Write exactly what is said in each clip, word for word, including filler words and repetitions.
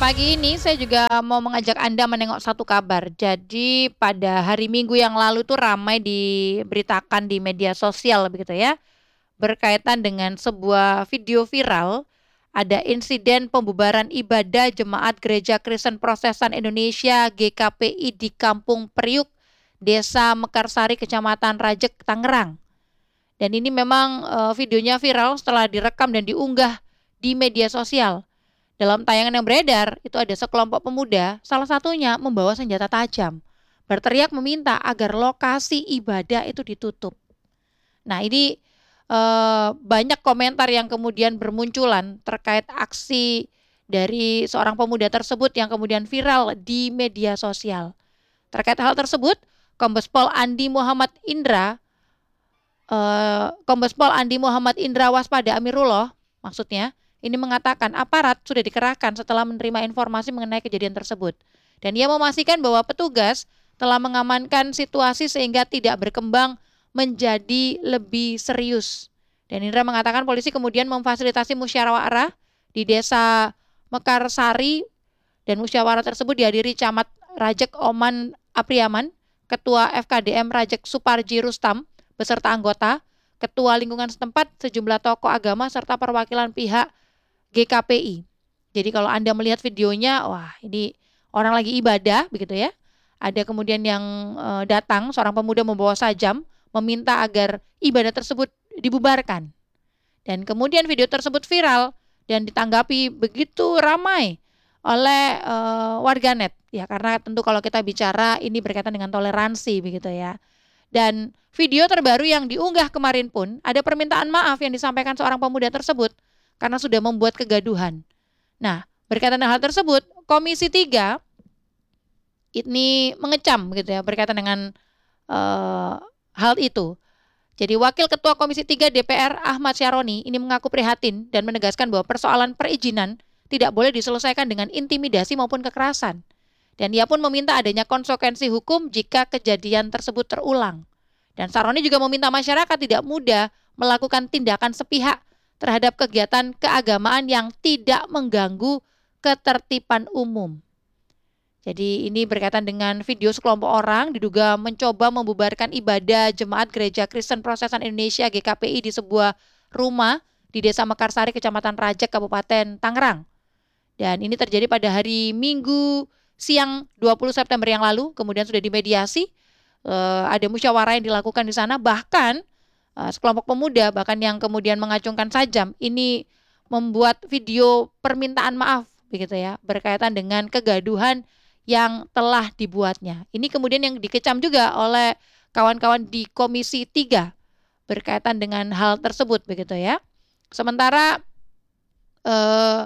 pagi ini saya juga mau mengajak Anda menengok satu kabar. Jadi pada hari Minggu yang lalu tuh ramai diberitakan di media sosial begitu ya, berkaitan dengan sebuah video viral, ada insiden pembubaran ibadah Jemaat Gereja Kristen Protestan Indonesia G K P I di Kampung Priuk, Desa Mekarsari, Kecamatan Rajek, Tangerang. Dan ini memang uh, videonya viral setelah direkam dan diunggah di media sosial. Dalam tayangan yang beredar, itu ada sekelompok pemuda, salah satunya membawa senjata tajam, berteriak meminta agar lokasi ibadah itu ditutup. Nah, ini eh, banyak komentar yang kemudian bermunculan terkait aksi dari seorang pemuda tersebut yang kemudian viral di media sosial. Terkait hal tersebut, Kombes Pol Andi Muhammad Indra, eh, Kombes Pol Andi Muhammad Indra Waspada Amirullah, maksudnya, ini mengatakan aparat sudah dikerahkan setelah menerima informasi mengenai kejadian tersebut. Dan ia memastikan bahwa petugas telah mengamankan situasi sehingga tidak berkembang menjadi lebih serius. Dan Indra mengatakan polisi kemudian memfasilitasi musyawarah di Desa Mekarsari dan musyawarah tersebut dihadiri Camat Rajek Oman Apriaman, Ketua F K D M Rajek Suparji Rustam, beserta anggota, Ketua Lingkungan setempat, sejumlah tokoh agama, serta perwakilan pihak G K P I. Jadi kalau Anda melihat videonya, wah ini orang lagi ibadah begitu ya. Ada kemudian yang uh, datang, seorang pemuda membawa sajam, meminta agar ibadah tersebut dibubarkan. Dan kemudian video tersebut viral dan ditanggapi begitu ramai oleh uh, warganet. Ya karena tentu kalau kita bicara ini berkaitan dengan toleransi begitu ya. Dan video terbaru yang diunggah kemarin pun ada permintaan maaf yang disampaikan seorang pemuda tersebut karena sudah membuat kegaduhan. Nah, berkaitan dengan hal tersebut, Komisi tiga ini mengecam gitu ya berkaitan dengan uh, hal itu. Jadi Wakil Ketua Komisi tiga D P R Ahmad Syaroni ini mengaku prihatin dan menegaskan bahwa persoalan perizinan tidak boleh diselesaikan dengan intimidasi maupun kekerasan. Dan ia pun meminta adanya konsekuensi hukum jika kejadian tersebut terulang. Dan Syaroni juga meminta masyarakat tidak mudah melakukan tindakan sepihak terhadap kegiatan keagamaan yang tidak mengganggu ketertiban umum. Jadi ini berkaitan dengan video sekelompok orang diduga mencoba membubarkan ibadah Jemaat Gereja Kristen Protestan Indonesia G K P I di sebuah rumah di Desa Mekarsari, Kecamatan Rajek, Kabupaten Tangerang. Dan ini terjadi pada hari Minggu siang dua puluh September yang lalu, kemudian sudah dimediasi, uh, ada musyawarah yang dilakukan di sana, bahkan uh, sekelompok pemuda bahkan yang kemudian mengacungkan sajam ini membuat video permintaan maaf begitu ya, berkaitan dengan kegaduhan yang telah dibuatnya. Ini kemudian yang dikecam juga oleh kawan-kawan di Komisi tiga berkaitan dengan hal tersebut begitu ya. Sementara eh,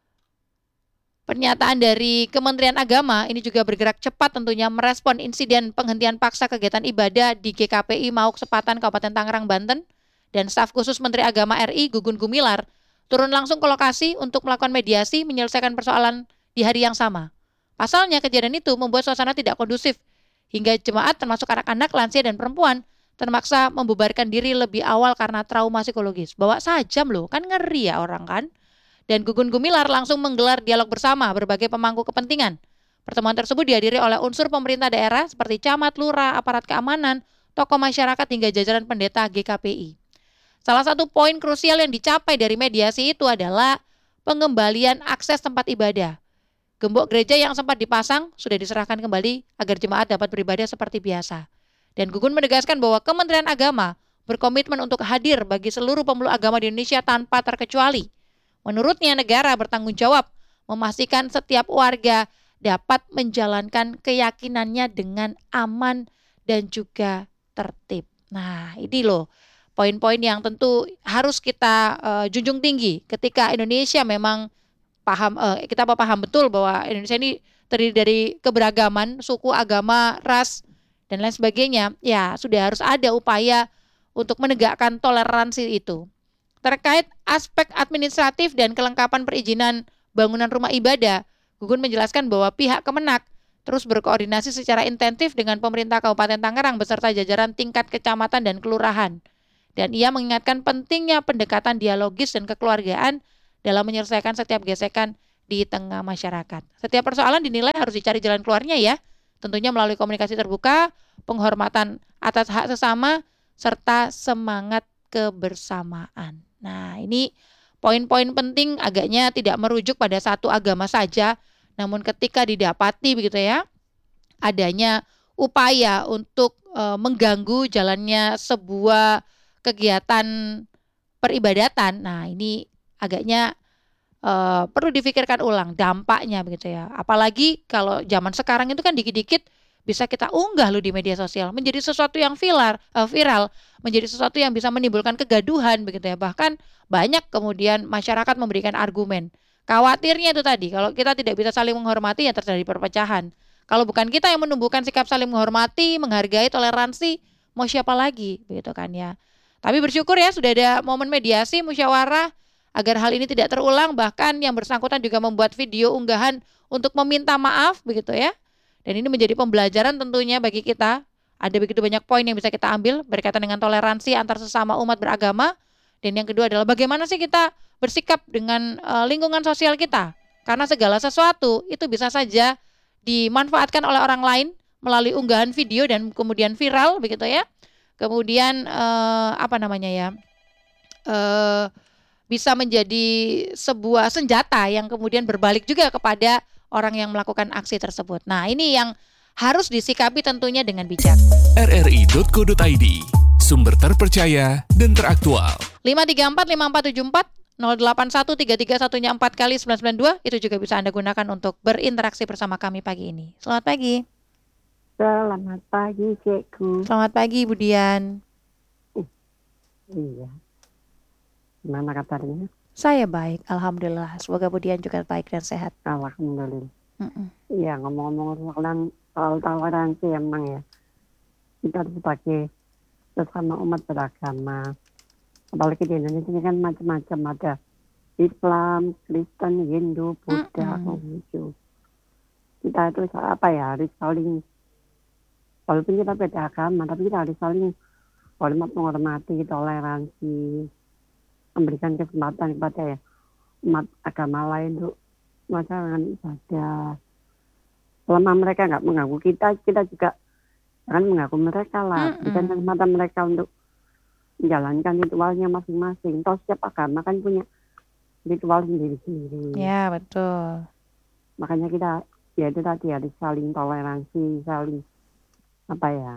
pernyataan dari Kementerian Agama ini juga bergerak cepat tentunya merespon insiden penghentian paksa kegiatan ibadah di G K P I Mauk Sepatan Kabupaten Tangerang, Banten, dan staf khusus Menteri Agama R I Gugun Gumilar turun langsung ke lokasi untuk melakukan mediasi menyelesaikan persoalan di hari yang sama. Pasalnya kejadian itu membuat suasana tidak kondusif hingga jemaat termasuk anak-anak, lansia dan perempuan terpaksa membubarkan diri lebih awal karena trauma psikologis. Bawa sajam loh, kan ngeri ya orang kan. Dan Gugun Gumilar langsung menggelar dialog bersama berbagai pemangku kepentingan. Pertemuan tersebut dihadiri oleh unsur pemerintah daerah seperti camat, lurah, aparat keamanan, tokoh masyarakat hingga jajaran pendeta G K P I. Salah satu poin krusial yang dicapai dari mediasi itu adalah pengembalian akses tempat ibadah. Gembok gereja yang sempat dipasang sudah diserahkan kembali agar jemaat dapat beribadah seperti biasa. Dan Gugun menegaskan bahwa Kementerian Agama berkomitmen untuk hadir bagi seluruh pemeluk agama di Indonesia tanpa terkecuali. Menurutnya negara bertanggung jawab memastikan setiap warga dapat menjalankan keyakinannya dengan aman dan juga tertib. Nah, ini loh poin-poin yang tentu harus kita uh, junjung tinggi ketika Indonesia memang paham uh, kita paham betul bahwa Indonesia ini terdiri dari keberagaman suku, agama, ras dan lain sebagainya. Ya, sudah harus ada upaya untuk menegakkan toleransi itu. Terkait aspek administratif dan kelengkapan perizinan bangunan rumah ibadah, Gugun menjelaskan bahwa pihak Kemenak terus berkoordinasi secara intensif dengan pemerintah Kabupaten Tangerang beserta jajaran tingkat kecamatan dan kelurahan. Dan ia mengingatkan pentingnya pendekatan dialogis dan kekeluargaan dalam menyelesaikan setiap gesekan di tengah masyarakat. Setiap persoalan dinilai harus dicari jalan keluarnya ya, tentunya melalui komunikasi terbuka, penghormatan atas hak sesama, serta semangat kebersamaan. Nah, ini poin-poin penting agaknya tidak merujuk pada satu agama saja, namun ketika didapati begitu ya, adanya upaya untuk e, mengganggu jalannya sebuah kegiatan peribadatan. Nah, ini agaknya e, perlu difikirkan ulang dampaknya begitu ya. Apalagi kalau zaman sekarang itu kan dikit-dikit bisa kita unggah loh di media sosial, menjadi sesuatu yang viral, uh, viral, menjadi sesuatu yang bisa menimbulkan kegaduhan begitu ya. Bahkan banyak kemudian masyarakat memberikan argumen. Khawatirnya itu tadi, kalau kita tidak bisa saling menghormati ya terjadi perpecahan. Kalau bukan kita yang menumbuhkan sikap saling menghormati, menghargai, toleransi, mau siapa lagi begitu kan ya. Tapi bersyukur ya sudah ada momen mediasi, musyawarah agar hal ini tidak terulang, bahkan yang bersangkutan juga membuat video unggahan untuk meminta maaf begitu ya. Dan ini menjadi pembelajaran tentunya bagi kita. Ada begitu banyak poin yang bisa kita ambil berkaitan dengan toleransi antar sesama umat beragama. Dan yang kedua adalah bagaimana sih kita bersikap dengan uh, lingkungan sosial kita. Karena segala sesuatu itu bisa saja dimanfaatkan oleh orang lain melalui unggahan video dan kemudian viral begitu ya. Kemudian uh, apa namanya ya, uh, bisa menjadi sebuah senjata yang kemudian berbalik juga kepada orang yang melakukan aksi tersebut. Nah, ini yang harus disikapi tentunya dengan bijak. r r i titik co titik i d, sumber terpercaya dan teraktual. lima tiga empat lima empat tujuh empat nol delapan satu tiga tiga satunya empat kali sembilan sembilan dua itu juga bisa Anda gunakan untuk berinteraksi bersama kami pagi ini. Selamat pagi. Selamat pagi, Cikgu. Selamat pagi, Bu Dian. Uh, iya. Gimana kabarnya? Saya baik, alhamdulillah. Semoga Bu Dian juga baik dan sehat. Alhamdulillah. Mm-mm. Iya, ngomong-ngomong soal, soal toleransi emang ya. Kita sebagai sesama umat beragama, apalagi di Indonesia ini kan macam-macam, ada Islam, Kristen, Hindu, Buddha, Konghucu. Kita itu apa ya, harus saling, walaupun kita beda agama, tapi kita harus saling hormat, menghormati, toleransi, memberikan kesempatan kepada ya umat agama lain untuk melaksanakan ibadah. Selama mereka nggak mengganggu kita, kita juga jangan mengganggu mereka lah. Berikan kesempatan mereka untuk menjalankan ritualnya masing-masing. Toh setiap agama kan punya ritual sendiri-sendiri. Ya, betul. Makanya kita ya itu tadi harus saling toleransi, saling apa ya,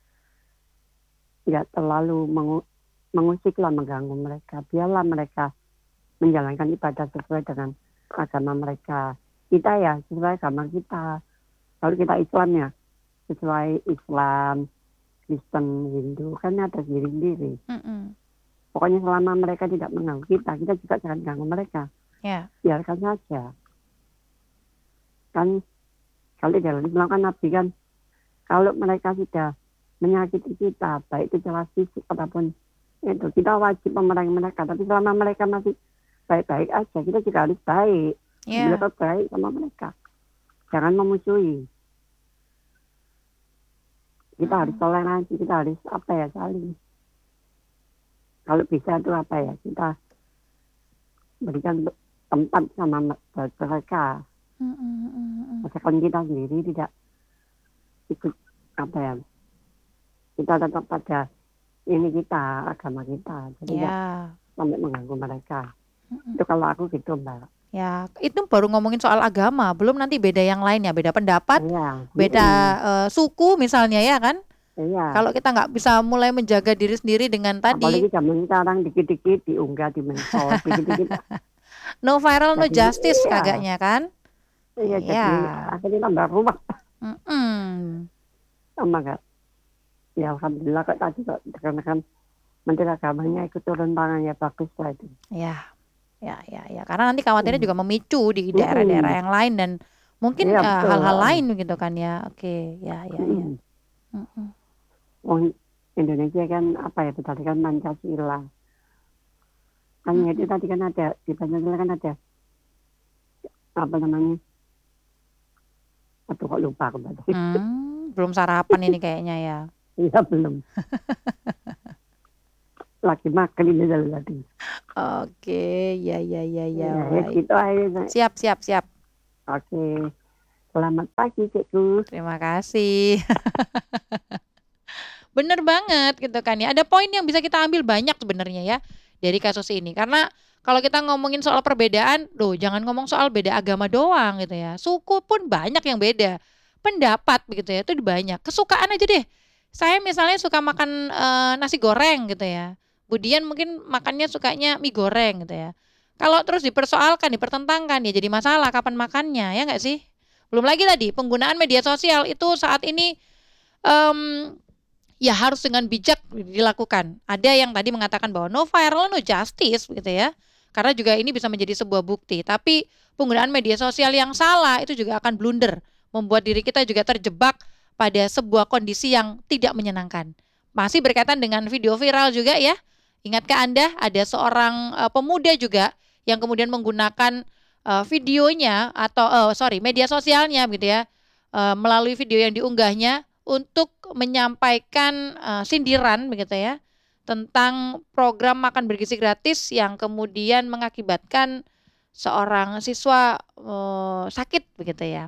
tidak terlalu mengu mengusiklah, mengganggu mereka. Biarlah mereka menjalankan ibadah sesuai dengan agama mereka. Kita ya sesuai agama kita. Kalau kita Islam ya sesuai Islam, Kristen, Hindu kan ada sendiri-sendiri. Mm-mm. Pokoknya selama mereka tidak mengganggu kita, kita juga jangan ganggu mereka. Ya. Biarkan saja. Kan kalau dalam melakukan Nabi kan, kalau mereka sudah menyakiti kita, baik itu jelas fisik ataupun itu, kita wajib memerangi mereka. Tapi selama mereka masih baik-baik aja, kita juga harus baik. Yeah. Kita baik sama mereka. Jangan memusuhi. Kita hmm. harus toleransi, kita harus apa ya, saling. Kalau bisa itu apa ya, kita berikan tempat sama mereka. Mm-mm. Masakan kita sendiri tidak ikut apa ya, kita tetap pada ini kita, agama kita, jadi ya. Tidak sampai mengganggu mereka. Mm-mm. Itu kalau aku gitu, Mbak. Ya, itu baru ngomongin soal agama, belum nanti beda yang lainnya, beda pendapat, ya. beda uh, suku misalnya ya kan? Iya. Kalau kita nggak bisa mulai menjaga diri sendiri dengan tadi. Apalagi zaman sekarang dikit-dikit diunggah di medsos, dikit-dikit. No viral, no jadi, justice iya. agaknya kan? Iya, iya. Jadi akhirnya tambah rumah. Mm-mm. Sama nggak? Ya alhamdulillah kok tadi kok karena kan Menteri Agamanya ikut turun tangan, ya bagus lah itu. Ya, ya, ya, ya. Karena nanti khawatirnya hmm. juga memicu di daerah-daerah yang lain dan mungkin ya, uh, hal-hal lain gitu kan ya. Oke, ya, ya, hmm. ya. Mm-mm. Oh, Indonesia kan apa ya, tadi kan Pancasila. Kan hmm. itu tadi kan ada di Pancasila kan ada apa namanya? Aduh kok lupa aku tadi. Hmm, belum sarapan ini kayaknya ya. Iya belum. lagi makan ini dari tadi. Oke, ya ya ya ya, Ya, ya baik. gitu aja. Nak. Siap siap siap. Oke. Selamat pagi, Cikgu. Terima kasih. Bener banget gitu kan ya. Ada poin yang bisa kita ambil banyak sebenarnya ya dari kasus ini. Karena kalau kita ngomongin soal perbedaan, loh jangan ngomong soal beda agama doang gitu ya. Suku pun banyak yang beda. Pendapat begitu ya, itu banyak. Kesukaan aja deh. Saya misalnya suka makan eh, nasi goreng gitu ya. Budian mungkin makannya sukanya mie goreng gitu ya. Kalau terus dipersoalkan, dipertentangkan ya jadi masalah kapan makannya, ya nggak sih? Belum lagi tadi penggunaan media sosial itu saat ini em, ya harus dengan bijak dilakukan. Ada yang tadi mengatakan bahwa no viral, no justice gitu ya. Karena juga ini bisa menjadi sebuah bukti. Tapi penggunaan media sosial yang salah itu juga akan blunder. Membuat diri kita juga terjebak pada sebuah kondisi yang tidak menyenangkan. Masih berkaitan dengan video viral juga ya. Ingatkah Anda ada seorang uh, pemuda juga yang kemudian menggunakan uh, videonya atau uh, sorry media sosialnya gitu ya. Uh, melalui video yang diunggahnya untuk menyampaikan uh, sindiran begitu ya tentang program makan bergizi gratis yang kemudian mengakibatkan seorang siswa uh, sakit begitu ya.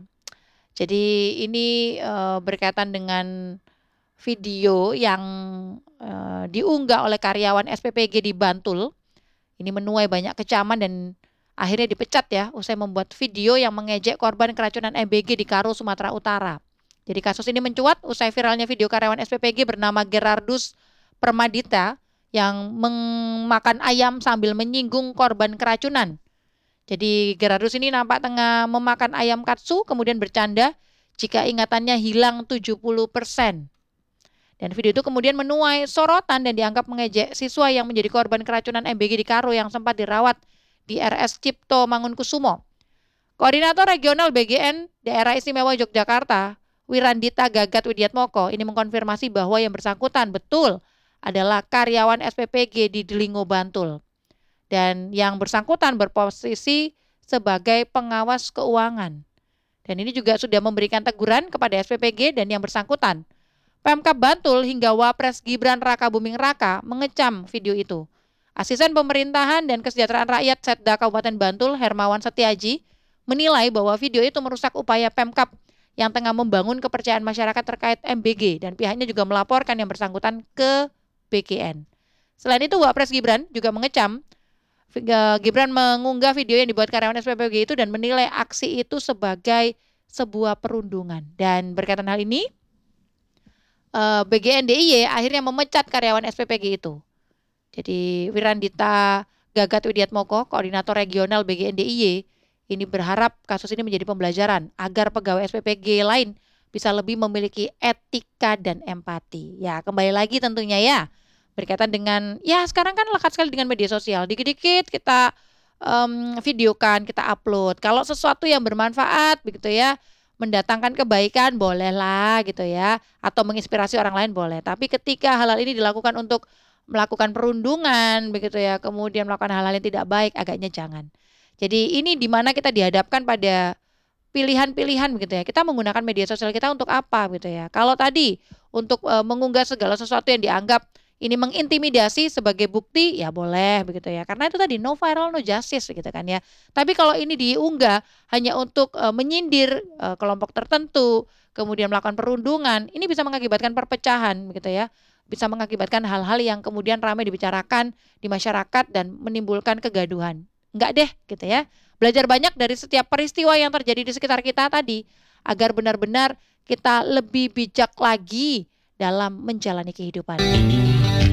Jadi ini uh, berkaitan dengan video yang uh, diunggah oleh karyawan S P P G di Bantul. Ini menuai banyak kecaman dan akhirnya dipecat ya usai membuat video yang mengejek korban keracunan M B G di Karo, Sumatera Utara. Jadi kasus ini mencuat usai viralnya video karyawan S P P G bernama Gerardus Permadita yang memakan ayam sambil menyinggung korban keracunan. Jadi Gerardus ini nampak tengah memakan ayam katsu kemudian bercanda jika ingatannya hilang tujuh puluh persen. Dan video itu kemudian menuai sorotan dan dianggap mengejek siswa yang menjadi korban keracunan M B G di Karo yang sempat dirawat di R S Cipto Mangunkusumo. Koordinator Regional B G N Daerah Istimewa Yogyakarta, Wirandita Gagat Widiatmoko, ini mengkonfirmasi bahwa yang bersangkutan betul adalah karyawan S P P G di Delingo, Bantul. Dan yang bersangkutan berposisi sebagai pengawas keuangan. Dan ini juga sudah memberikan teguran kepada S P P G dan yang bersangkutan. Pemkab Bantul hingga Wapres Gibran Raka Buming Raka mengecam video itu. Asisten Pemerintahan dan Kesejahteraan Rakyat Setda Kabupaten Bantul, Hermawan Setiaji, menilai bahwa video itu merusak upaya Pemkab yang tengah membangun kepercayaan masyarakat terkait M B G dan pihaknya juga melaporkan yang bersangkutan ke B G N. Selain itu, Wapres Gibran juga mengecam Gibran mengunggah video yang dibuat karyawan S P P G itu dan menilai aksi itu sebagai sebuah perundungan. Dan berkaitan hal ini, B G N D I Y akhirnya memecat karyawan S P P G itu. Jadi Wirandita Gagat Widiatmoko, Koordinator Regional B G N D I Y, ini berharap kasus ini menjadi pembelajaran agar pegawai S P P G lain bisa lebih memiliki etika dan empati. Ya, kembali lagi tentunya ya. Berkaitan dengan, ya sekarang kan lekat sekali dengan media sosial. Dikit-dikit kita um, videokan, kita upload. Kalau sesuatu yang bermanfaat begitu ya, mendatangkan kebaikan bolehlah gitu ya. Atau menginspirasi orang lain boleh. Tapi ketika hal-hal ini dilakukan untuk melakukan perundungan begitu ya, kemudian melakukan hal-hal yang tidak baik, agaknya jangan. Jadi ini di mana kita dihadapkan pada pilihan-pilihan begitu ya. Kita menggunakan media sosial kita untuk apa gitu ya. Kalau tadi untuk e, mengunggah segala sesuatu yang dianggap ini mengintimidasi sebagai bukti, ya boleh begitu ya. Karena itu tadi no viral no justice gitu kan ya. Tapi kalau ini diunggah hanya untuk e, menyindir e, kelompok tertentu, kemudian melakukan perundungan, ini bisa mengakibatkan perpecahan begitu ya. Bisa mengakibatkan hal-hal yang kemudian ramai dibicarakan di masyarakat dan menimbulkan kegaduhan. Enggak deh gitu ya. Belajar banyak dari setiap peristiwa yang terjadi di sekitar kita tadi agar benar-benar kita lebih bijak lagi dalam menjalani kehidupan.